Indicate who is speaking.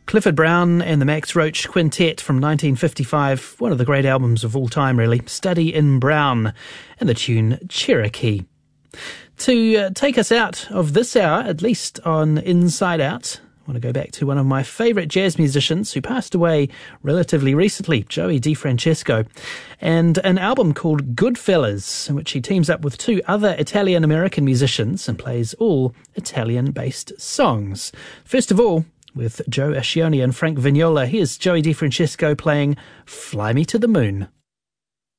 Speaker 1: Clifford Brown and the Max Roach Quintet from 1955, one of the great albums of all time, really. Study in Brown, and the tune Cherokee. To take us out of this hour, at least on Inside Out, I want to go back to one of my favourite jazz musicians who passed away relatively recently, Joey DeFrancesco, and an album called Goodfellas, in which he teams up with two other Italian-American musicians and plays all Italian-based songs. First of all, with Joe Ascioni and Frank Vignola, here's Joey DeFrancesco playing Fly Me to the Moon.